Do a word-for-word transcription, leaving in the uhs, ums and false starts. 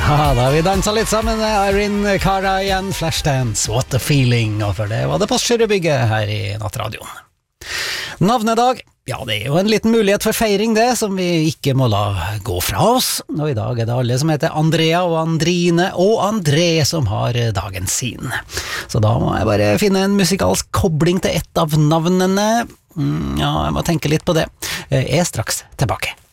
Ja, da har vi danset litt sammen. Irene Cara igjen, Flashdance, What a Feeling. Og for det var det Postgirobygget her i Nattradioen. Navnedag, ja, det er jo en liten mulighet for feiring det, som vi ikke må la gå fra oss. Og i dag er det alle som heter Andrea og Andrine og André som har dagen sin. Så da må jeg bare finne en musikalsk kobling til ett av navnene. Ja, jeg må tenke litt på det. Jeg er straks tilbake.